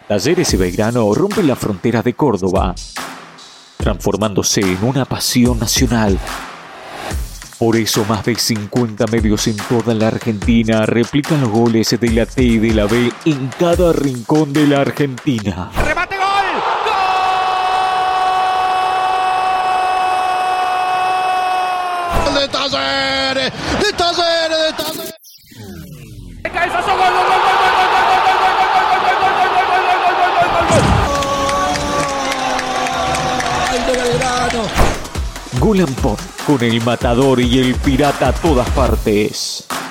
Talleres y Belgrano rompen las fronteras de Córdoba, transformándose en una pasión nacional. Por eso más de 50 medios en toda la Argentina replican los goles de la T y de la B en cada rincón de la Argentina. ¡Remate, gol! ¡Gol! ¡De Talleres! ¡De Talleres! ¡De Talleres! ¡Cabezazo, gol, gol, gol, gol, gol, ¡De Belgrano! Gol and Pop, con el Matador y el Pirata a todas partes.